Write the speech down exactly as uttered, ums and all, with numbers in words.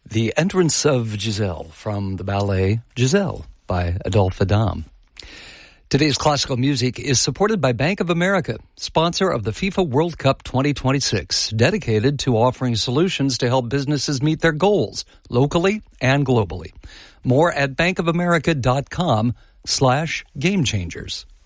The entrance of Giselle from the ballet Giselle by Adolphe Adam. Today's classical music is supported by Bank of America, sponsor of the FIFA World Cup twenty twenty-six, dedicated to offering solutions to help businesses meet their goals locally and globally. More at bankofamerica.com slash game changers.